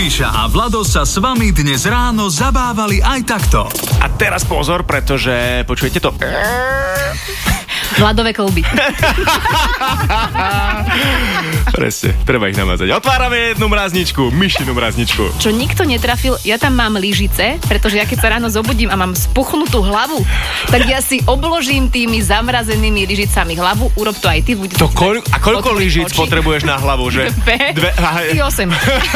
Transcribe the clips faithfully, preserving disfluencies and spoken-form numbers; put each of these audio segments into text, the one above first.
Miša a Vlado sa s vami dnes ráno zabávali aj takto. A teraz pozor, pretože počujete to... Vladové kolby. Presne, treba ich namazať. Otvárame jednu mrazničku, myšinu mrazničku. Čo nikto netrafil, ja tam mám lyžice, pretože ja keď sa ráno zobudím a mám spuchnutú hlavu, tak ja si obložím tými zamrazenými lyžicami hlavu. Urob to aj ty. To koľ, a koľko lyžic potrebuješ na hlavu, že? Dve. Dve. Ty osem.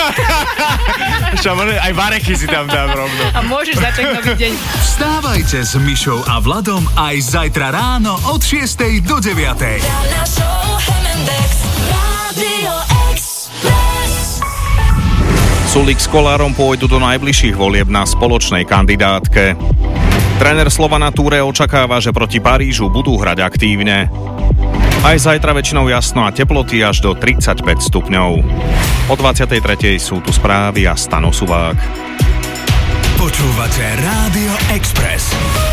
Aj varechy si tam dám rovno. A môžeš začať nový deň. Vstávajte s Mišou a Vladom aj zajtra ráno od šiestej do deviatej. Sulík s Kolárom pôjdu do najbližších volieb na spoločnej kandidátke. Tréner Slovana Túre očakáva, že proti Parížu budú hrať aktívne. Aj zajtra väčšinou jasno a teploty až do tridsaťpäť stupňov. O dvadsiatej tretej sú tu správy a Stano Suvák. Počúvate Rádio Express.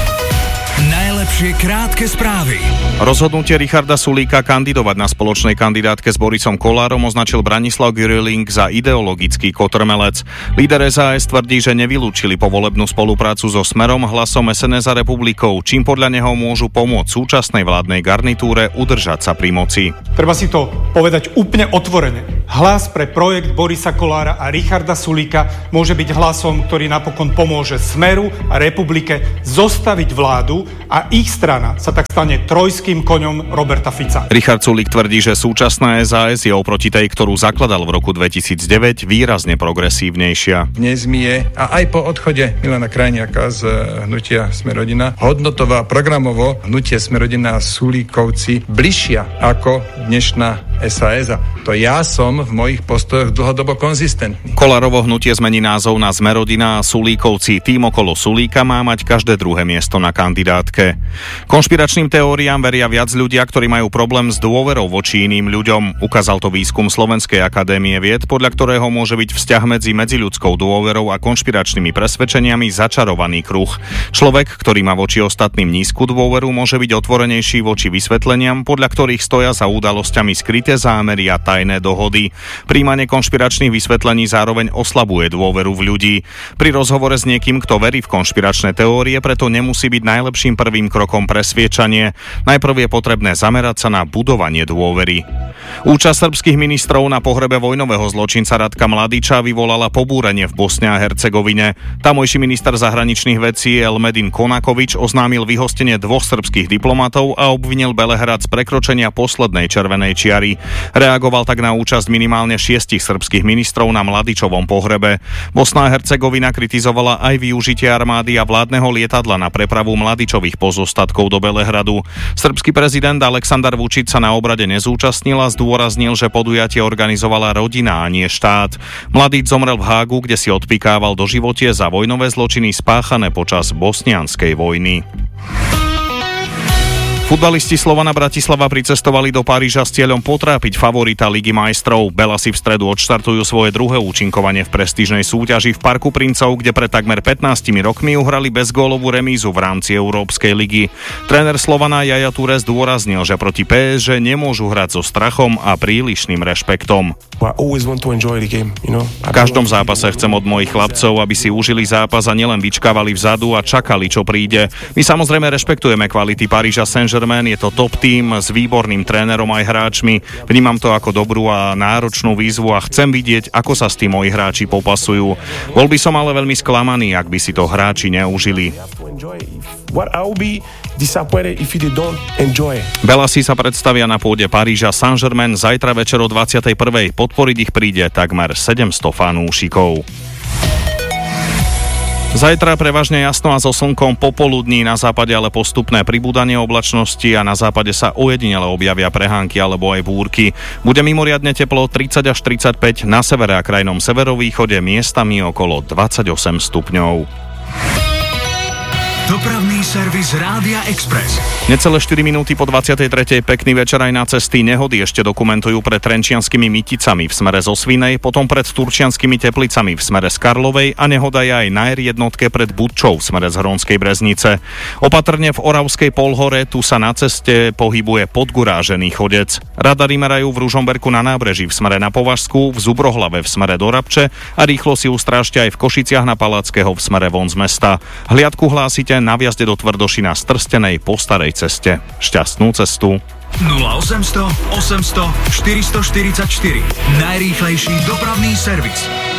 Najlepšie krátke správy. Rozhodnutie Richarda Sulíka kandidovať na spoločnej kandidátke s Borisom Kolárom označil Branislav Gyurling za ideologický kotrmelec. Líder es a es tvrdí, že nevylúčili povolebnú spoluprácu so Smerom, Hlasom, es en es a Republikou, čím podľa neho môžu pomôcť súčasnej vládnej garnitúre udržať sa pri moci. Treba si to povedať úplne otvorene. Hlas pre projekt Borisa Kolára a Richarda Sulíka môže byť hlasom, ktorý napokon pomôže Smeru a Republike zostaviť vládu a ich strana sa tak stane trojským koňom Roberta Fica. Richard Sulík tvrdí, že súčasná es a es je oproti tej, ktorú zakladal v roku dvetisícdeväť, výrazne progresívnejšia. Dnes mi je, a aj po odchode Milana Krajniaka z hnutia Smer-rodina, hodnotová programovo hnutie Smer-rodina Sulíkovci bližšia ako dnešná es a es. To ja som v mojich postojoch dlhodobo konzistentný. Kolárovo hnutie zmení názov na Smer-rodina a Sulíkovci. Tým okolo Sulíka má mať každé druhé miesto na kandidátke. Konšpiračným teóriám veria viac ľudia, ktorí majú problém s dôverou voči iným ľuďom. Ukázal to výskum Slovenskej akadémie vied, podľa ktorého môže byť vzťah medzi medziľudskou dôverou a konšpiračnými presvedčeniami začarovaný kruh. Človek, ktorý má voči ostatným nízku dôveru, môže byť otvorenejší voči vysvetleniam, podľa ktorých stoja za udalosťami skryté zámery a tajné dohody. Príjmanie konšpiračných vysvetlení zároveň oslabuje dôveru v ľudí. Pri rozhovore s niekým, kto verí v konšpiračné teórie, preto nemusí byť najlepším prvým krokom presviečanie. Najprv je potrebné zamerať sa na budovanie dôvery. Účasť srbských ministrov na pohrebe vojnového zločinca Ratka Mladiča vyvolala pobúrenie v Bosne a Hercegovine. Tamojší minister zahraničných vecí Elmedin Konakovič oznámil vyhostenie dvoch srbských diplomatov a obvinil Belehrad z prekročenia poslednej červenej čiary. Reagoval tak na účasť minimálne šiestich srbských ministrov na Mladičovom pohrebe. Bosna a Hercegovina kritizovala aj využitie armády a vládneho lietadla na prepravu Mladičových pozostatkov do Belehradu. Srbský prezident Aleksandar Vučić sa na obrade nezúčastnil a zdôraznil, že podujatie organizovala rodina a nie štát. Mladič zomrel v Hágu, kde si odpikával doživotie za vojnové zločiny spáchané počas bosnianskej vojny. Futbalisti Slovana Bratislava pricestovali do Paríža s cieľom potrápiť favorita Ligy majstrov. Belasi v stredu odštartujú svoje druhé účinkovanie v prestížnej súťaži v Parku princov, kde pred takmer pätnástimi rokmi uhrali bezgólovú remízu v rámci Európskej ligy. Tréner Slovana Yaya Touré zdôraznil, že proti pé es gé nemôžu hrať so strachom a prílišným rešpektom. V každom zápase chcem od mojich chlapcov, aby si užili zápas a nielen vyčkávali vzadu a čakali, čo príde. My samozrejme rešpektujeme kvality Paríža Saint-Germain, je to top tým s výborným trénerom aj hráčmi. Vnímam to ako dobrú a náročnú výzvu a chcem vidieť, ako sa s tým moji hráči popasujú. Bol by som ale veľmi sklamaný, ak by si to hráči neužili. Belasi sa predstavia na pôde Paríža Saint-Germain zajtra večer o dvadsiatej prvej. Podporiť ich príde takmer sedemsto fanúšikov. Zajtra prevažne jasno a so slnkom popoludní, na západe ale postupné pribúdanie oblačnosti a na západe sa ojedinele objavia prehánky alebo aj búrky. Bude mimoriadne teplo tridsať až tridsaťpäť, na severe a krajnom severovýchode miestami okolo dvadsaťosem stupňov. Dopravný servis Rádia Express. Necelé štyri minúty po dvadsiatej tretej pekný večer aj na cesty. Nehody ešte dokumentujú pred Trenčianskými Myticami v smere zo Svinej, potom pred Turčianskými Teplicami v smere z Karlovej a nehoda je aj na er jednotke pred Budčou v smere z Hronskej Breznice. Opatrne v Oravskej Polhore, tu sa na ceste pohybuje podgurážený chodec. Radary merajú v Ružomberku na nábreží v smere na Považsku, v Zubrohlave v smere do Rabče a rýchlo si ustrážte aj v Košiciach na Palackého v smere von z mesta. Hliadku hlásite na vjazde do Tvrdošina z Trstenej po starej ceste. Šťastnú cestu. nula osemsto osemsto štyristoštyridsaťštyri. Najrýchlejší dopravný servis.